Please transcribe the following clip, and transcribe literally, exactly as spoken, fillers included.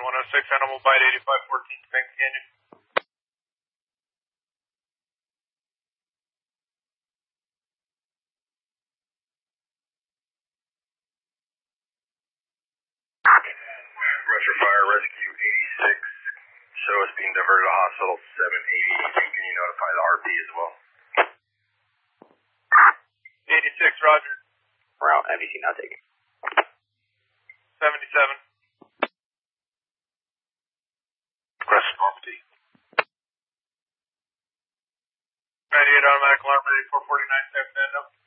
one oh six, Animal Bite eighty-five fourteen, Banks Canyon. Retro Fire Rescue eighty-six, show us being diverted to hospital seven eighty. Can you notify the R P as well? eighty-six, roger. We're out, M D C now taking. seventy-seven. Request Normandy. ninety-eight automatic alarm ready, four forty-nine, stand up.